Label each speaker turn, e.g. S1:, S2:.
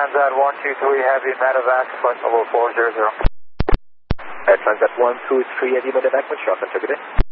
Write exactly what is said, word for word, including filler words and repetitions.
S1: Transat one two three Heavy Medevac, flight level four zero zero.
S2: Air Transat one two three Heavy Medevac with short, have a good day.